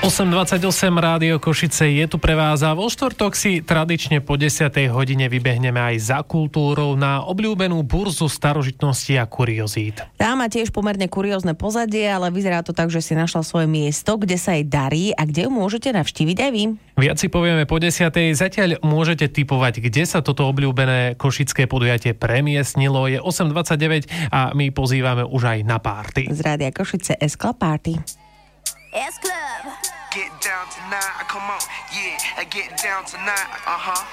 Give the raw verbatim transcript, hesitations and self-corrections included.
osem dvadsaťosem Rádio Košice je tu pre vás a vo štvrtok si tradične po desiatej hodine vybehneme aj za kultúrou na obľúbenú burzu starožitností a kuriozít. Tá má tiež pomerne kuriózne pozadie, ale vyzerá to tak, že si našla svoje miesto, kde sa jej darí a kde ju môžete navštíviť aj vy. Viac si povieme po desiatej. Zatiaľ môžete tipovať, kde sa toto obľúbené košické podujatie premiestnilo. Je osem dvadsaťdeväť a my pozývame už aj na párty. Z Rádia Košice S-Club Party. S-Club. Get down tonight, come on, yeah, get down tonight, uh-huh.